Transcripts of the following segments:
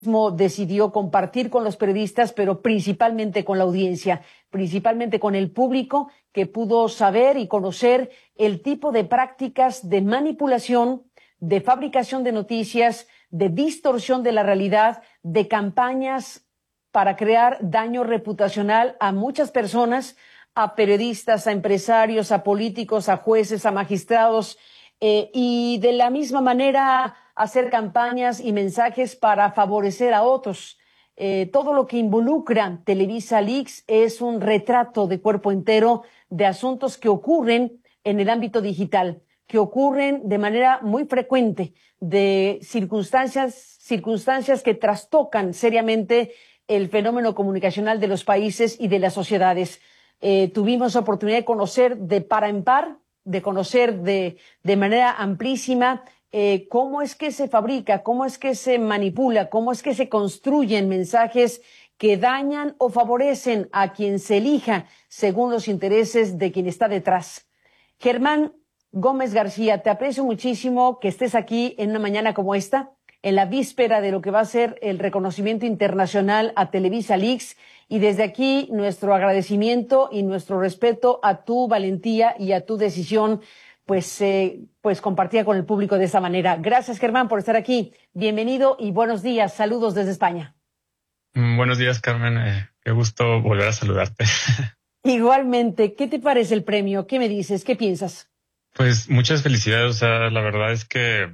decidió compartir con los periodistas, pero principalmente con la audiencia, principalmente con el público que pudo saber y conocer el tipo de prácticas de manipulación, de fabricación de noticias, de distorsión de la realidad, de campañas para crear daño reputacional a muchas personas, a periodistas, a empresarios, a políticos, a jueces, a magistrados, y de la misma manera hacer campañas y mensajes para favorecer a otros. Todo lo que involucra Televisa Leaks es un retrato de cuerpo entero de asuntos que ocurren en el ámbito digital, que ocurren de manera muy frecuente, de circunstancias que trastocan seriamente el fenómeno comunicacional de los países y de las sociedades. Tuvimos oportunidad de conocer de par en par, de conocer de manera amplísima cómo es que se fabrica, cómo es que se manipula, cómo es que se construyen mensajes que dañan o favorecen a quien se elija según los intereses de quien está detrás. Germán Gómez García, te aprecio muchísimo que estés aquí en una mañana como esta, en la víspera de lo que va a ser el reconocimiento internacional a Televisa Leaks, y desde aquí nuestro agradecimiento y nuestro respeto a tu valentía y a tu decisión, pues compartida con el público de esa manera. Gracias, Germán, por estar aquí. Bienvenido y buenos días. Saludos desde España. Buenos días, Carmen. Qué gusto volver a saludarte. Igualmente, ¿qué te parece el premio? ¿Qué me dices? ¿Qué piensas? Pues muchas felicidades. O sea, la verdad es que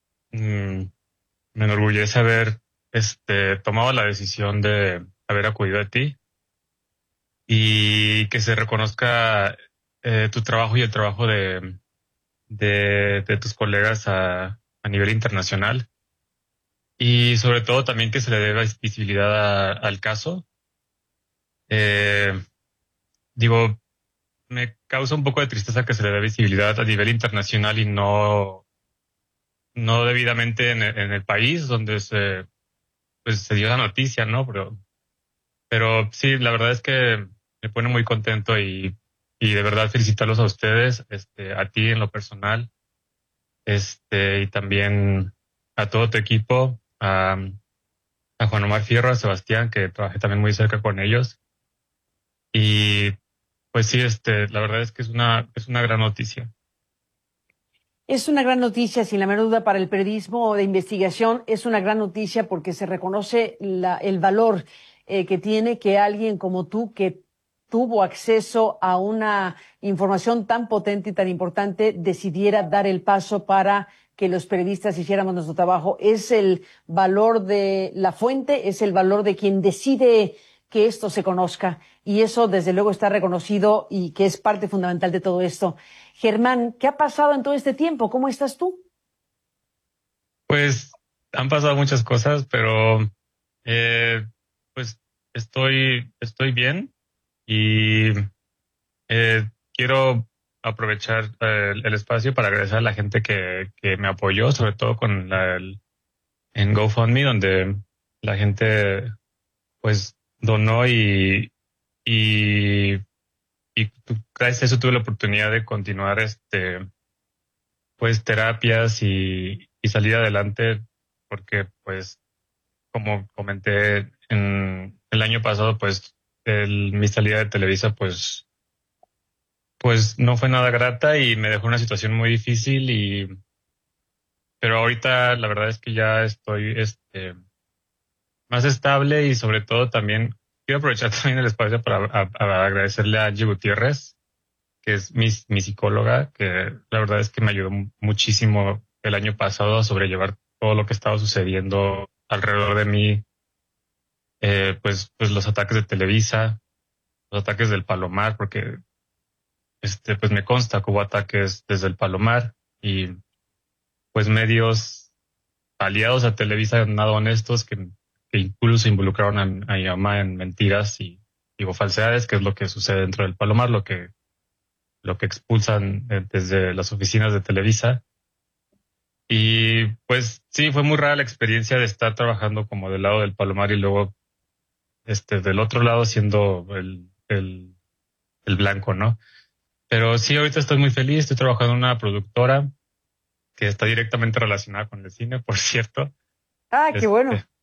me enorgullece haber tomado la decisión de haber acudido a ti y que se reconozca tu trabajo y el trabajo de tus colegas a nivel internacional, y sobre todo también que se le dé visibilidad al caso. Digo, me causa un poco de tristeza que se le dé visibilidad a nivel internacional y no debidamente en el país donde se dio la noticia, ¿no? Pero sí, la verdad es que me pone muy contento y de verdad felicitarlos a ustedes, a ti en lo personal, y también a todo tu equipo, a Juan Omar Fierro, a Sebastián, que trabajé también muy cerca con ellos. Y pues sí, la verdad es que es una gran noticia. Es una gran noticia, sin la menor duda, para el periodismo de investigación. Es una gran noticia porque se reconoce el valor que tiene que alguien como tú, que tuvo acceso a una información tan potente y tan importante, decidiera dar el paso para que los periodistas hiciéramos nuestro trabajo. Es el valor de la fuente, es el valor de quien decide que esto se conozca. Y eso, desde luego, está reconocido y que es parte fundamental de todo esto. Germán, ¿qué ha pasado en todo este tiempo? ¿Cómo estás tú? Pues han pasado muchas cosas, pero pues estoy bien y quiero aprovechar el espacio para agradecer a la gente que me apoyó, sobre todo en GoFundMe, donde la gente pues donó y, gracias a eso tuve la oportunidad de continuar pues terapias y salir adelante, porque pues como comenté en el año pasado, pues mi salida de Televisa pues no fue nada grata y me dejó una situación muy difícil, pero ahorita la verdad es que ya estoy más estable, y sobre todo también quiero aprovechar también el espacio para agradecerle a Angie Gutiérrez, que es mi psicóloga, que la verdad es que me ayudó muchísimo el año pasado a sobrellevar todo lo que estaba sucediendo alrededor de mí, pues los ataques de Televisa, los ataques del Palomar, porque pues me consta que hubo ataques desde el Palomar, y pues medios aliados a Televisa, nada honestos, que incluso involucraron a mi mamá en mentiras y digo falsedades, que es lo que sucede dentro del Palomar, lo que expulsan desde las oficinas de Televisa. Y pues sí, fue muy rara la experiencia de estar trabajando como del lado del Palomar y luego del otro lado siendo el blanco, ¿no? Pero sí, ahorita estoy muy feliz, estoy trabajando en una productora que está directamente relacionada con el cine, por cierto. Ah, qué bueno.